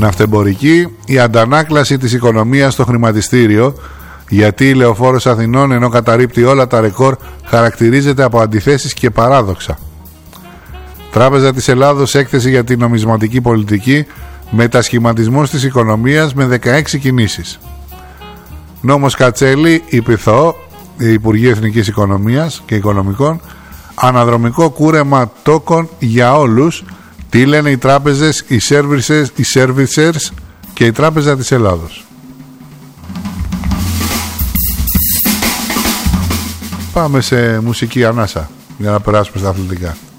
Ναυτεμπορική, η αντανάκλαση της οικονομίας στο χρηματιστήριο, γιατί η Λεωφόρος Αθηνών, ενώ καταρρίπτει όλα τα ρεκόρ, χαρακτηρίζεται από αντιθέσεις και παράδοξα. Τράπεζα της Ελλάδος, έκθεση για την νομισματική πολιτική, μετασχηματισμός της οικονομίας με 16 κινήσεις. Νόμος Κατσέλη, υπηθώ, Υπουργείο Εθνικής Οικονομίας και Οικονομικών, αναδρομικό κούρεμα τόκων για όλους. Τι λένε οι τράπεζες, οι servicers και η Τράπεζα της Ελλάδος. Πάμε σε μουσική ανάσα για να περάσουμε στα αθλητικά.